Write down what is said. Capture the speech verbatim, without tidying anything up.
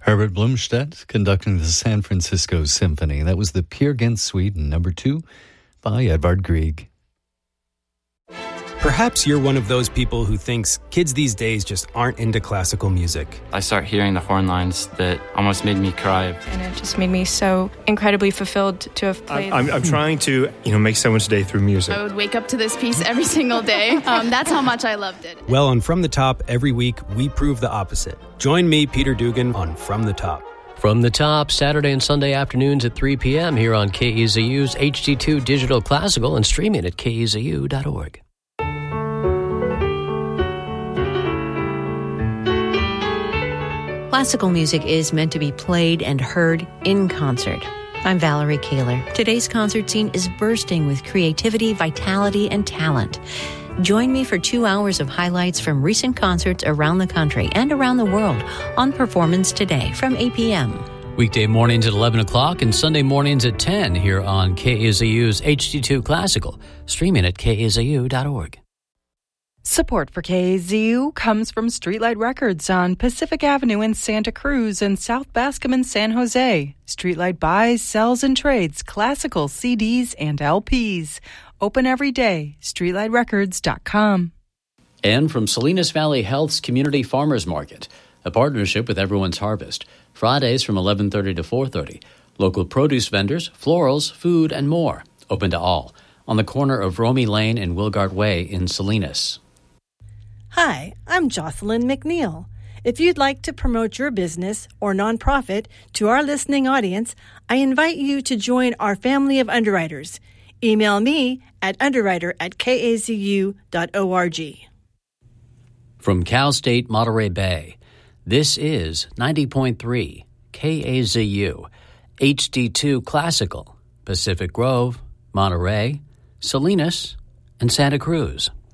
Herbert Blomstedt conducting the San Francisco Symphony. That was the Peer Gynt Suite number two by Edvard Grieg. Perhaps you're one of those people who thinks kids these days just aren't into classical music. I start hearing the horn lines that almost made me cry. And it just made me so incredibly fulfilled to have played. I'm, I'm, I'm trying to, you know, make someone's day through music. I would wake up to this piece every single day. Um, that's how much I loved it. Well, on From the Top, every week, we prove the opposite. Join me, Peter Dugan, on From the Top. From the Top, Saturday and Sunday afternoons at three p.m. here on K E Z U's H D two Digital Classical and streaming at K E Z U dot org. Classical music is meant to be played and heard in concert. I'm Valerie Kaler. Today's concert scene is bursting with creativity, vitality, and talent. Join me for two hours of highlights from recent concerts around the country and around the world on Performance Today from eight p.m. Weekday mornings at eleven o'clock and Sunday mornings at ten here on K E Z U's H D two Classical, streaming at K E Z U dot org. Support for K A Z U comes from Streetlight Records on Pacific Avenue in Santa Cruz and South Bascom in San Jose. Streetlight buys, sells, and trades classical C Ds and L Ps. Open every day. streetlight records dot com. And from Salinas Valley Health's Community Farmers Market, a partnership with Everyone's Harvest. Fridays from eleven thirty to four thirty. Local produce vendors, florals, food, and more. Open to all. On the corner of Romy Lane and Wilgart Way in Salinas. Hi, I'm Jocelyn McNeil. If you'd like to promote your business or nonprofit to our listening audience, I invite you to join our family of underwriters. Email me at underwriter at k a z u dot org. From Cal State Monterey Bay, this is ninety point three K A Z U, H D two Classical, Pacific Grove, Monterey, Salinas, and Santa Cruz.